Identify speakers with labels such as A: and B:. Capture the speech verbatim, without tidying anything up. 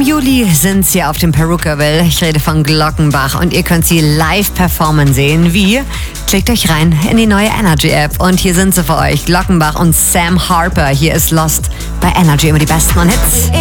A: Im Juli sind sie auf dem Perukaville. Ich rede von Glockenbach und ihr könnt sie live performen sehen. Wie? Klickt euch rein in die neue Energy App und hier sind sie für euch. Glockenbach und Sam Harper. Hier ist Lost bei Energy, immer die besten und Hits.